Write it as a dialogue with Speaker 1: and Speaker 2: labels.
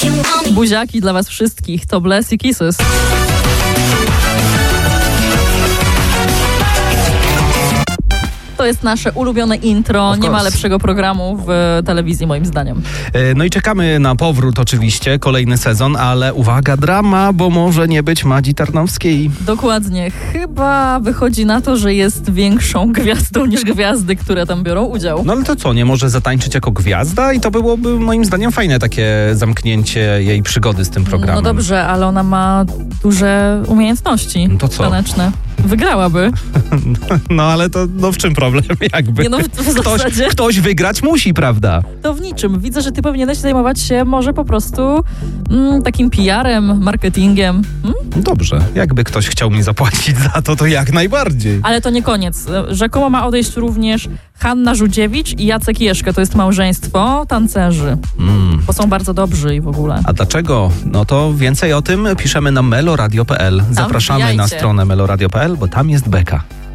Speaker 1: Buziaki dla was wszystkich, to Bless i Kisses. To jest nasze ulubione intro. Nie ma lepszego programu w telewizji, moim zdaniem.
Speaker 2: No i czekamy na powrót oczywiście, kolejny sezon, ale uwaga, drama, bo może nie być Madzi Tarnowskiej.
Speaker 1: Dokładnie. Chyba wychodzi na to, że jest większą gwiazdą niż gwiazdy, które tam biorą udział.
Speaker 2: No ale to co, nie może zatańczyć jako gwiazda? I to byłoby moim zdaniem fajne takie zamknięcie jej przygody z tym programem.
Speaker 1: No dobrze, ale ona ma duże umiejętności taneczne. Wygrałaby.
Speaker 2: No ale to w czym problem? Jakby.
Speaker 1: Nie, no,
Speaker 2: ktoś wygrać musi, prawda?
Speaker 1: To w niczym. Widzę, że ty powinieneś zajmować się może po prostu takim PR-em, marketingiem.
Speaker 2: Dobrze. Jakby ktoś chciał mi zapłacić za to jak najbardziej.
Speaker 1: Ale to nie koniec. Rzekomo ma odejść również Hanna Żółdziewicz i Jacek Jeszkę. To jest małżeństwo tancerzy. Bo są bardzo dobrzy i w ogóle.
Speaker 2: A dlaczego? No to więcej o tym piszemy na meloradio.pl. Zapraszamy na stronę meloradio.pl, bo tam jest beka.